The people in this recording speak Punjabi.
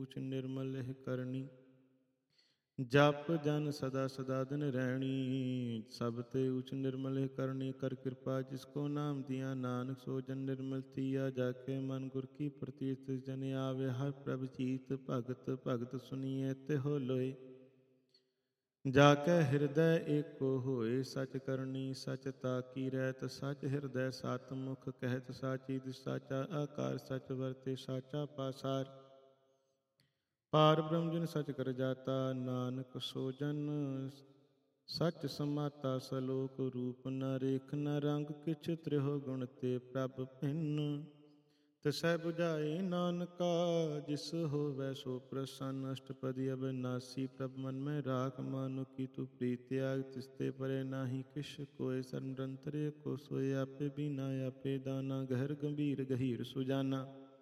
ਊਚ ਨਿਰਮਲ ਇਹ ਕਰਨੀ। ਜਪ ਜਨ ਸਦਾ ਸਦਾ ਦਿਨ ਰਹਿਣੀ, ਸਭ ਤੇ ਊਚ ਨਿਰਮਲ ਇਹ ਕਰਨੀ। ਕਰ ਕਿਰਪਾ ਜਿਸ ਕੋ ਨਾਮ ਦਿਆ, ਨਾਨਕ ਸੋ ਜਨ ਨਿਰਮਲ ਥੀਆ। ਜਾ ਕੇ ਮਨ ਗੁਰ ਕੀ ਪ੍ਰਤੀਤ, ਜਨ ਆਵੇ ਹਰ ਪ੍ਰਭ ਜੀਤ। ਭਗਤ ਭਗਤ ਸੁਨੀਏ ਤਿਹੁ ਲੋਏ, ਜਾ ਕੇ ਹਿਰਦੈ ਏਕੋ ਹੋਏ। ਸਚ ਕਰਨੀ ਸਚ ਤਾਕੀ ਰਹਿਤ, ਸਚ ਹਿਰਦੈ ਸਤ ਮੁਖ ਕਹਿਤ। ਸਾਚੀ ਦਿਸ ਸਾਚਾ ਆਕਾਰ, ਸਚ ਵਰਤੇ ਸਾਚਾ ਪਾਸਾਰ। ਪਾਰ ਬ੍ਰਹਮ ਜਿਨ ਸਚ ਕਰ ਜਾਤਾ, ਨਾਨਕ ਸੋ ਜਨ ਸਚ ਸਮਾਤਾ। ਸਲੋਕ ਰੂਪ ਨ ਰੇਖ ਨ ਰੰਗ, ਕਿਛ ਤ੍ਰਿਹੁ ਗੁਣ ਤੇ ਪ੍ਰਭ ਭਿੰਨ। ਤਿਸੈ ਬੁਝਾਏ ਨਾਨਕਾ, ਜਿਸ ਹੋਵੈ ਸੋ ਪ੍ਰਸੰਨ। ਅਸ਼ਟਪਦੀ ਅਬਿਨਾਸੀ, ਪ੍ਰਭ ਮਨ ਮੈਂ ਰਾਖ। ਮਾਨੁ ਕੀ ਤੂੰ ਪ੍ਰੀਤ ਤਿਆਗ, ਤਿਸ ਤੇ ਪਰੇ ਨਾਹੀ ਕਿਛ ਕੋਇ। ਸਰਬ ਨਿਰੰਤਰ ਏਕੋ ਸੋਇ, ਆਪੇ ਬੀਨਾ ਆਪੇ ਦਾਨਾ। ਗਹਿਰ ਗੰਭੀਰ ਗਹੀਰ ਸੁਜਾਨਾ,